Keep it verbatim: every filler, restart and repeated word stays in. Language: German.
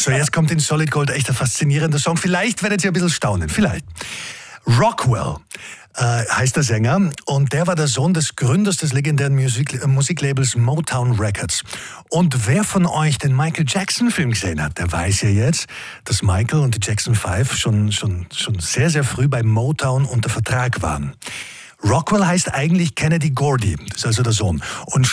So, jetzt kommt in Solid Gold echt ein faszinierender Song. Vielleicht werdet ihr ein bisschen staunen, vielleicht. Rockwell äh, heißt der Sänger und der war der Sohn des Gründers des legendären Musik äh, Musiklabels Motown Records. Und wer von euch den Michael Jackson Film gesehen hat, der weiß ja jetzt, dass Michael und die Jackson Five schon, schon, schon sehr, sehr früh bei Motown unter Vertrag waren. Rockwell heißt eigentlich Kennedy Gordy, das ist also der Sohn. Und